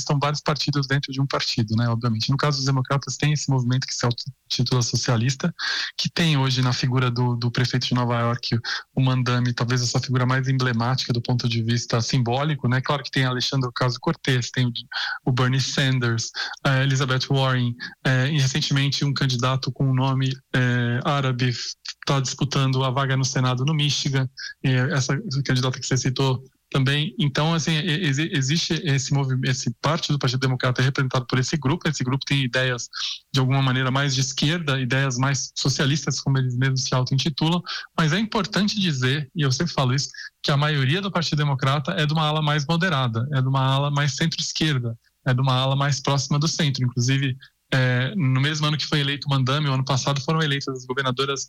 estão vários partidos dentro de um partido, né, obviamente. No caso dos democratas, tem esse movimento que se intitula socialista, que tem hoje na figura do prefeito de Nova York, o Mandami, talvez essa figura mais emblemática do ponto de vista simbólico, né? Claro que tem Alexandre Ocasio-Cortez, tem o Bernie Sanders, a Elizabeth Warren, e recentemente um candidato com o nome árabe está disputando a vaga no Senado no Michigan, e essa candidata que você citou também. Então, assim, existe esse movimento, esse parte do Partido Democrata é representado por esse grupo tem ideias de alguma maneira mais de esquerda, ideias mais socialistas, como eles mesmos se auto-intitulam, mas é importante dizer, e eu sempre falo isso, que a maioria do Partido Democrata é de uma ala mais moderada, é de uma ala mais centro-esquerda, é de uma ala mais próxima do centro. Inclusive, no mesmo ano que foi eleito o Mandami, o ano passado foram eleitas as governadoras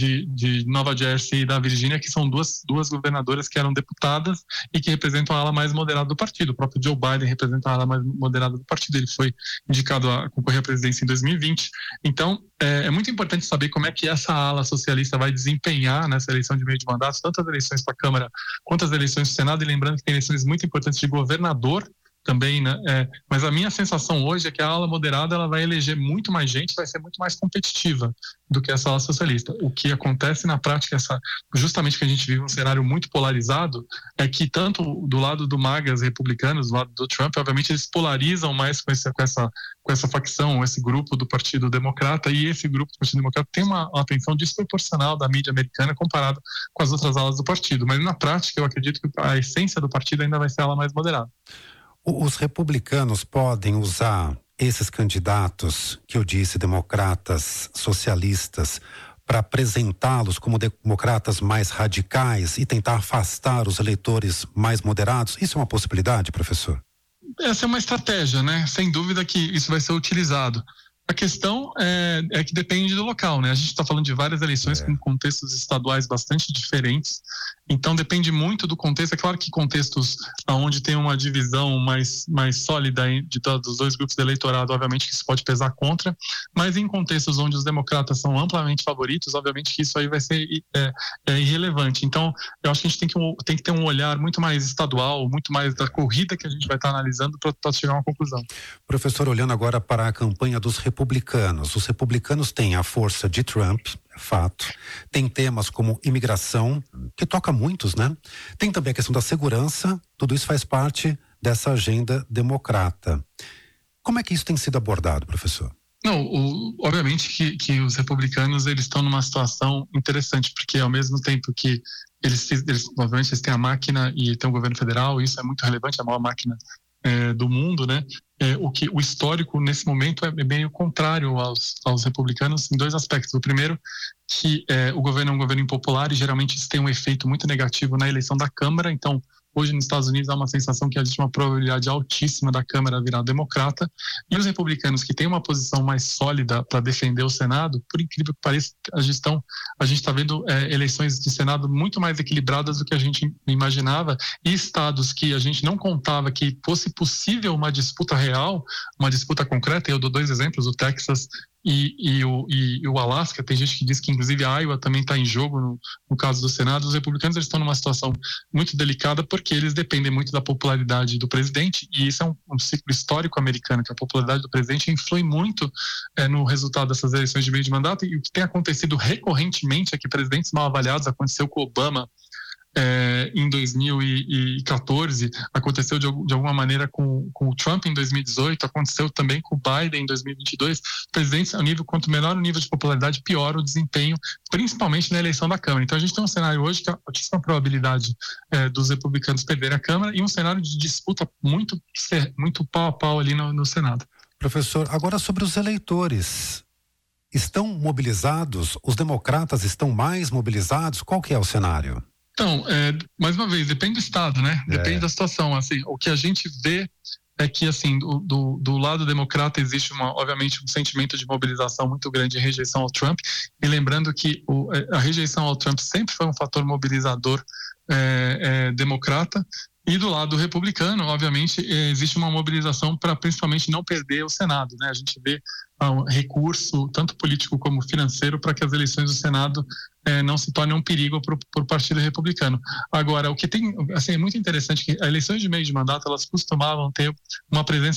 de Nova Jersey e da Virgínia, que são duas governadoras que eram deputadas e que representam a ala mais moderada do partido. O próprio Joe Biden representa a ala mais moderada do partido, ele foi indicado a concorrer à presidência em 2020. Então, é muito importante saber como é que essa ala socialista vai desempenhar nessa eleição de meio de mandato, tanto as eleições para a Câmara quanto as eleições do Senado, e lembrando que tem eleições muito importantes de governador também, né? Mas a minha sensação hoje é que a ala moderada ela vai eleger muito mais gente, vai ser muito mais competitiva do que essa ala socialista. O que acontece na prática, justamente que a gente vive um cenário muito polarizado, é que tanto do lado do MAGAs republicanos, do lado do Trump, obviamente eles polarizam mais com essa facção, esse grupo do Partido Democrata, e esse grupo do Partido Democrata tem uma atenção desproporcional da mídia americana comparado com as outras alas do partido. Mas na prática eu acredito que a essência do partido ainda vai ser a ala mais moderada. Os republicanos podem usar esses candidatos, que eu disse, democratas, socialistas, para apresentá-los como democratas mais radicais e tentar afastar os eleitores mais moderados? Isso é uma possibilidade, professor? Essa é uma estratégia, né? Sem dúvida que isso vai ser utilizado. A questão é que depende do local, né? A gente está falando de várias eleições com contextos estaduais bastante diferentes, então depende muito do contexto. É claro que contextos onde tem uma divisão mais sólida dos dois grupos de eleitorado, obviamente que isso pode pesar contra, mas em contextos onde os democratas são amplamente favoritos, obviamente que isso aí vai ser irrelevante. Então, eu acho que a gente tem que ter um olhar muito mais estadual, muito mais da corrida que a gente vai estar analisando para chegar a uma conclusão. Professor, olhando agora para a campanha dos republicanos, os republicanos têm a força de Trump, é fato, tem temas como imigração, que toca muitos, né? Tem também a questão da segurança, tudo isso faz parte dessa agenda democrata. Como é que isso tem sido abordado, professor? Não, obviamente que os republicanos eles estão numa situação interessante, porque ao mesmo tempo que eles obviamente eles têm a máquina e tem o governo federal, isso é muito relevante, a maior máquina do mundo, né? O histórico nesse momento é bem o contrário aos republicanos em dois aspectos. O primeiro, que o governo é um governo impopular e geralmente isso tem um efeito muito negativo na eleição da Câmara. Então, hoje nos Estados Unidos há uma sensação que existe uma probabilidade altíssima da Câmara virar democrata, e os republicanos que têm uma posição mais sólida para defender o Senado, por incrível que pareça, a gente está vendo eleições de Senado muito mais equilibradas do que a gente imaginava, e estados que a gente não contava que fosse possível uma disputa real, uma disputa concreta. Eu dou dois exemplos, o Texas e o Alasca. Tem gente que diz que inclusive a Iowa também está em jogo no caso do Senado. Os republicanos eles estão numa situação muito delicada porque eles dependem muito da popularidade do presidente, e isso é um ciclo histórico americano, que a popularidade do presidente influi muito no resultado dessas eleições de meio de mandato. E o que tem acontecido recorrentemente é que presidentes mal avaliados, aconteceu com Obama em 2014, aconteceu de alguma maneira com o Trump em 2018, aconteceu também com o Biden em 2022. Presidentes, quanto menor o nível de popularidade, pior o desempenho, principalmente na eleição da Câmara. Então a gente tem um cenário hoje que há altíssima probabilidade dos republicanos perderem a Câmara, e um cenário de disputa muito pau a pau ali no Senado. Professor, agora sobre os eleitores, estão mobilizados? Os democratas estão mais mobilizados? Qual que é o cenário? Então, mais uma vez, depende do estado, né? Depende da situação. Assim, o que a gente vê é que, assim, do lado democrata existe obviamente um sentimento de mobilização muito grande em rejeição ao Trump, e lembrando que a rejeição ao Trump sempre foi um fator mobilizador democrata. E do lado republicano, obviamente, existe uma mobilização para principalmente não perder o Senado, né? A gente vê um recurso, tanto político como financeiro, para que as eleições do Senado não se tornem um perigo para o Partido Republicano. Agora, o que tem, assim, é muito interessante que as eleições de meio de mandato, elas costumavam ter uma presença